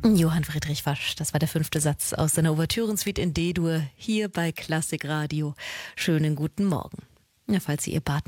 Johann Friedrich Wasch, das war der 5. Satz aus seiner Ouvertürensuite in D-Dur hier bei Klassik Radio. Schönen guten Morgen. Ja, falls Sie Ihr Bad